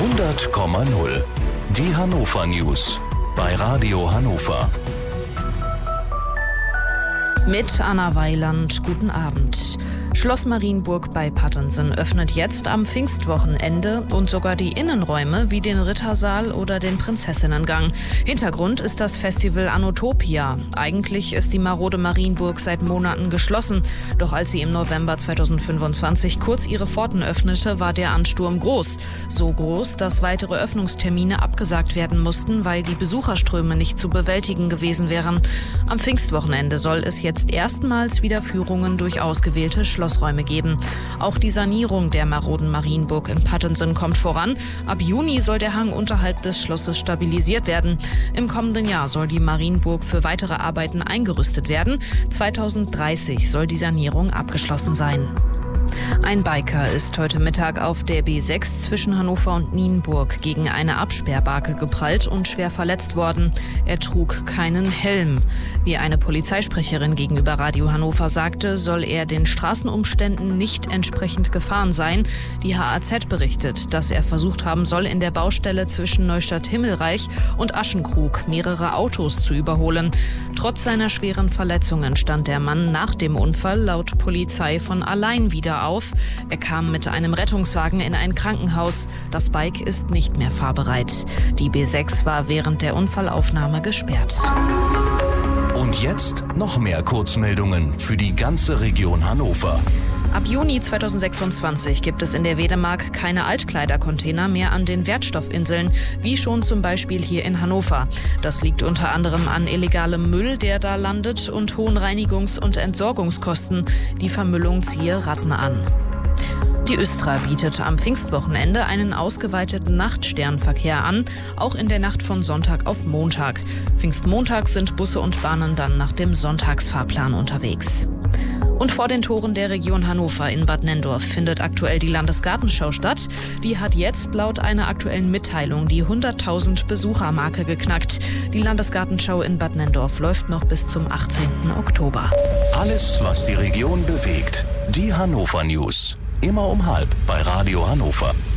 100,0. Die Hannover News bei Radio Hannover. Mit Anna Weiland, guten Abend. Schloss Marienburg bei Pattensen öffnet jetzt am Pfingstwochenende und sogar die Innenräume wie den Rittersaal oder den Prinzessinnengang. Hintergrund ist das Festival Anotopia. Eigentlich ist die marode Marienburg seit Monaten geschlossen. Doch als sie im November 2025 kurz ihre Pforten öffnete, war der Ansturm groß. So groß, dass weitere Öffnungstermine abgesagt werden mussten, weil die Besucherströme nicht zu bewältigen gewesen wären. Am Pfingstwochenende soll es jetzt erstmals wieder Führungen durch ausgewählte Schlossräume geben. Auch die Sanierung der maroden Marienburg in Pattensen kommt voran. Ab Juni soll der Hang unterhalb des Schlosses stabilisiert werden. Im kommenden Jahr soll die Marienburg für weitere Arbeiten eingerüstet werden. 2030 soll die Sanierung abgeschlossen sein. Ein Biker ist heute Mittag auf der B6 zwischen Hannover und Nienburg gegen eine Absperrbarke geprallt und schwer verletzt worden. Er trug keinen Helm. Wie eine Polizeisprecherin gegenüber Radio Hannover sagte, soll er den Straßenumständen nicht entsprechend gefahren sein. Die HAZ berichtet, dass er versucht haben soll, in der Baustelle zwischen Neustadt-Himmelreich und Aschenkrug mehrere Autos zu überholen. Trotz seiner schweren Verletzungen stand der Mann nach dem Unfall laut Polizei von allein wieder auf. Er kam mit einem Rettungswagen in ein Krankenhaus. Das Bike ist nicht mehr fahrbereit. Die B6 war während der Unfallaufnahme gesperrt. Und jetzt noch mehr Kurzmeldungen für die ganze Region Hannover. Ab Juni 2026 gibt es in der Wedemark keine Altkleidercontainer mehr an den Wertstoffinseln, wie schon zum Beispiel hier in Hannover. Das liegt unter anderem an illegalem Müll, der da landet, und hohen Reinigungs- und Entsorgungskosten. Die Vermüllung ziehe Ratten an. Die Östra bietet am Pfingstwochenende einen ausgeweiteten Nachtsternverkehr an, auch in der Nacht von Sonntag auf Montag. Pfingstmontag sind Busse und Bahnen dann nach dem Sonntagsfahrplan unterwegs. Und vor den Toren der Region Hannover in Bad Nenndorf findet aktuell die Landesgartenschau statt. Die hat jetzt laut einer aktuellen Mitteilung die 100.000 Besuchermarke geknackt. Die Landesgartenschau in Bad Nenndorf läuft noch bis zum 18. Oktober. Alles, was die Region bewegt. Die Hannover News. Immer um 12:30 bei Radio Hannover.